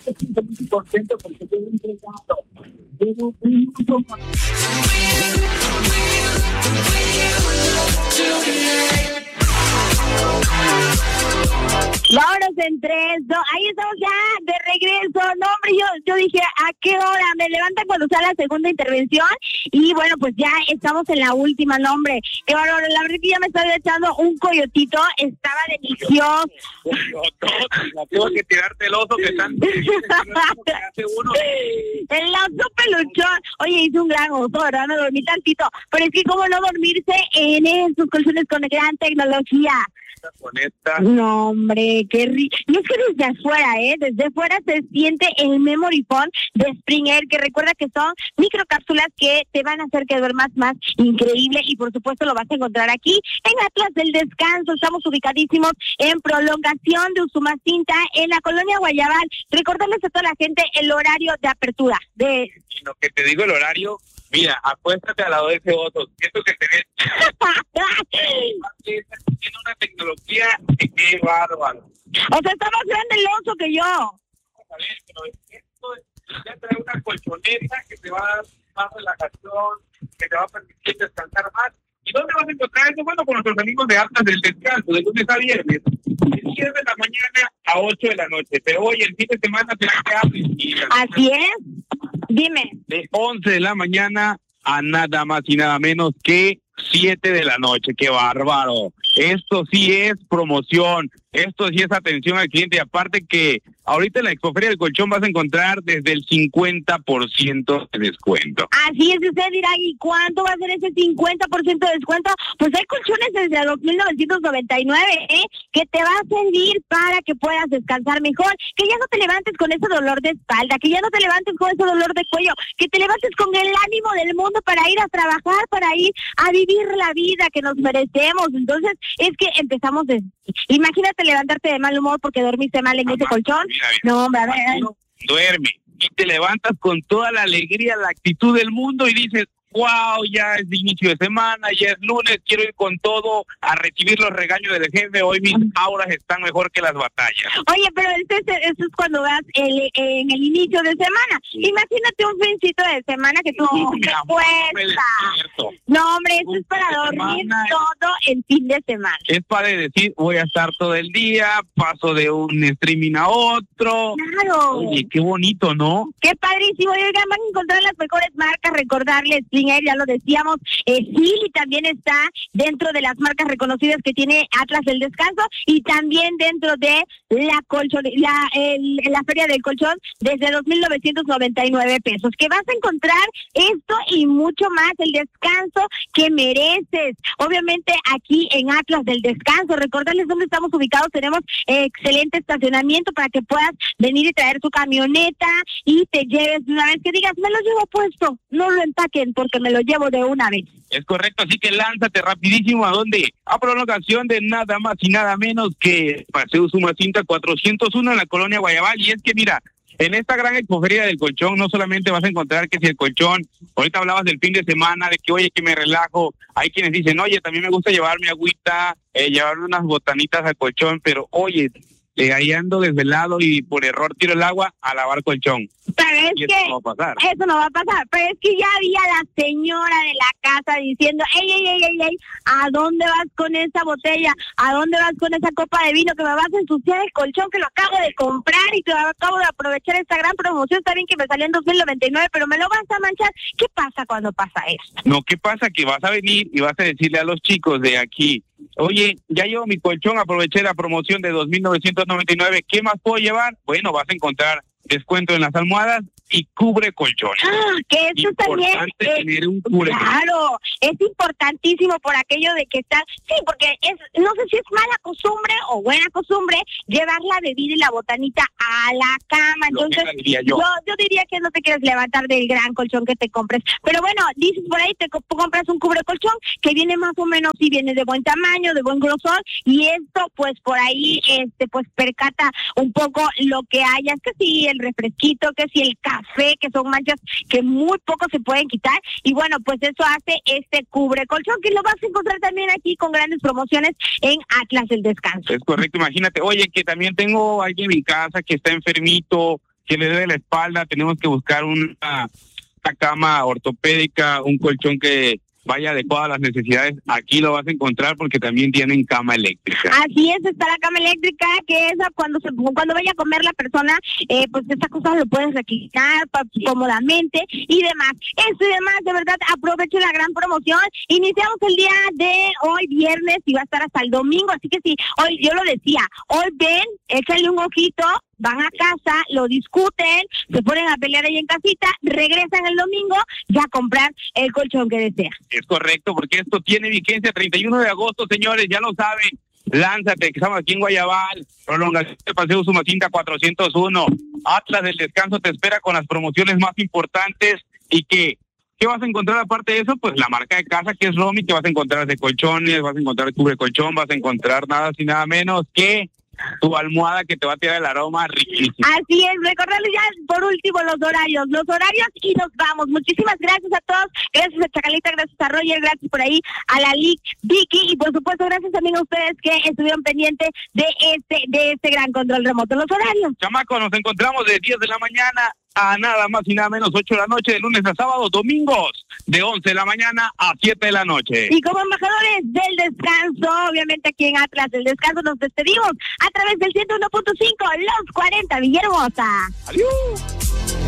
me siento muy contento porque estoy entregando. Llevo un mundo más. Vámonos en 3, 2, ahí estamos ya de regreso. No, hombre, yo dije, ¿a qué hora? Me levantan cuando sale la segunda intervención. Y bueno, pues ya estamos en la última, no, hombre. Qué valor, la verdad que ya me estaba echando un coyotito, estaba delicioso. Tengo que tirarte el oso que están. El oso peluchón. Oye, hice un gran oso, ¿verdad? Me dormí tantito. Pero es que cómo no dormirse en esos colchones con gran tecnología. No, hombre, qué rico. Y es que desde afuera se siente el Memory Foam de Springer, que recuerda que son microcápsulas que te van a hacer que duermas más increíble, y por supuesto lo vas a encontrar aquí en Atlas del Descanso. Estamos ubicadísimos en Prolongación de Usumacinta, en la colonia Guayabal. Recordarles a toda la gente el horario de apertura. Lo que te digo, el horario, mira, acuéstate al lado de ese oso. Siento que tenés tiene una tecnología que qué bárbaro. O sea, está más grande el oso que yo. A ver, pero esto ya trae una colchoneta que te va a dar más relajación, que te va a permitir descansar más. ¿Y dónde vas a encontrar eso? Bueno, con nuestros amigos de Atlas del Descanso, de lunes a viernes, de 10 de la mañana a 8 de la noche. Pero hoy, el fin de semana, será que abren. Así es. Dime. De 11 de la mañana a nada más y nada menos que 7 de la noche. ¡Qué bárbaro! Esto sí es promoción, esto sí es atención al cliente. Y aparte que ahorita en la Expoferia del Colchón vas a encontrar desde el 50% de descuento. Así es, usted dirá, ¿y cuánto va a ser ese 50% de descuento? Pues hay colchones desde 2,999, que te va a servir para que puedas descansar mejor, que ya no te levantes con ese dolor de espalda, que ya no te levantes con ese dolor de cuello, que te levantes con el ánimo del mundo para ir a trabajar, para ir a vivir la vida que nos merecemos. Entonces, es que empezamos de... Imagínate levantarte de mal humor porque dormiste mal en ese colchón. No, hombre, a ver. Duerme y te levantas con toda la alegría, la actitud del mundo y dices, wow, ya es de inicio de semana, ya es lunes, quiero ir con todo a recibir los regaños del jefe, hoy mis auras están mejor que las batallas. Oye, pero eso es cuando vas en el inicio de semana. Sí. Imagínate un fincito de semana que tú te cuesta. No, hombre, eso es para dormir todo el fin de semana. Es para decir, voy a estar todo el día, paso de un streaming a otro. Claro. Oye, qué bonito, ¿no? Qué padrísimo. Oigan, van a encontrar las mejores marcas, recordarles, ya lo decíamos, Philly también está dentro de las marcas reconocidas que tiene Atlas del Descanso, y también dentro de la Feria del Colchón desde 2,999 pesos, que vas a encontrar esto y mucho más, el descanso que mereces, obviamente aquí en Atlas del Descanso. Recordarles dónde estamos ubicados, tenemos excelente estacionamiento para que puedas venir y traer tu camioneta y te lleves de una vez, que digas, me lo llevo puesto, no lo empaquen porque me lo llevo de una vez. Es correcto, así que lánzate rapidísimo. ¿A dónde? A Prolongación de nada más y nada menos que Paseo Usumacinta 401 en la colonia Guayabal. Y es que mira, en esta gran expoferia del colchón no solamente vas a encontrar que si el colchón, ahorita hablabas del fin de semana, de que oye, que me relajo, hay quienes dicen, oye, también me gusta llevar mi agüita, llevarme unas botanitas al colchón, pero oye, ahí ando desvelado y por error tiro el agua a lavar colchón. Pero es que eso no va a pasar, pero es que ya había la señora de la casa diciendo, ey, ¿a dónde vas con esa botella? ¿A dónde vas con esa copa de vino? Que me vas a ensuciar el colchón que lo acabo de comprar y que acabo de aprovechar esta gran promoción. Está bien que me salió en 2,099, pero me lo vas a manchar. ¿Qué pasa cuando pasa esto? No, ¿qué pasa? Que vas a venir y vas a decirle a los chicos de aquí, oye, ya llevo mi colchón, aproveché la promoción de 2,999, ¿qué más puedo llevar? Bueno, vas a encontrar descuento en las almohadas y cubre colchones. Que eso también tener un cubre. Claro, es importantísimo por aquello de que está, sí, porque no sé si es mala costumbre o buena costumbre llevar la bebida y la botanita a la cama. Entonces, yo diría que no te quieres levantar del gran colchón que te compres. Pero bueno, dices por ahí, te compras un cubre colchón que viene más o menos, si viene de buen tamaño, de buen grosor, y esto pues por ahí pues percata un poco lo que haya, que si el refresquito, que si el café, que son manchas que muy poco se pueden quitar, y bueno, pues eso hace este cubre colchón, que lo vas a encontrar también aquí con grandes promociones en Atlas del Descanso. Es correcto, imagínate, oye, que también tengo alguien en mi casa que está enfermito, que le dé la espalda, tenemos que buscar una cama ortopédica, un colchón que vaya adecuado a las necesidades. Aquí lo vas a encontrar porque también tienen cama eléctrica. Así es, está la cama eléctrica, que es cuando vaya a comer la persona, pues estas cosas lo puedes reclinar cómodamente y demás. Eso y demás, de verdad, aprovechen la gran promoción. Iniciamos el día de hoy, viernes, y va a estar hasta el domingo, así que sí, hoy yo lo decía, hoy ven, échale un ojito, van a casa, lo discuten, se ponen a pelear ahí en casita, regresan el domingo ya a comprar el colchón que desean. Es correcto, porque esto tiene vigencia 31 de agosto, señores, ya lo saben. Lánzate, que estamos aquí en Guayabal, prolongación de Paseo Usumacinta 401. Atlas del Descanso te espera con las promociones más importantes. Y ¿qué vas a encontrar aparte de eso? Pues la marca de casa, que es Romy, que vas a encontrar de colchones, vas a encontrar cubre colchón, vas a encontrar nada y nada menos que tu almohada, que te va a tirar el aroma riquísimo. Así es, recordarles ya por último los horarios y nos vamos. Muchísimas gracias a todos, gracias a Chacalita, gracias a Roger, gracias por ahí a la Lic, Vicky, y por supuesto gracias también a ustedes que estuvieron pendientes de este gran control remoto. Los horarios. Chamacos, nos encontramos de 10 de la mañana a nada más y nada menos 8 de la noche, de lunes a sábado, domingos de 11 de la mañana a 7 de la noche. Y como embajadores del descanso, obviamente aquí en Atlas del Descanso nos despedimos a través del 101.5, los 40 Villahermosa. ¡Adiós!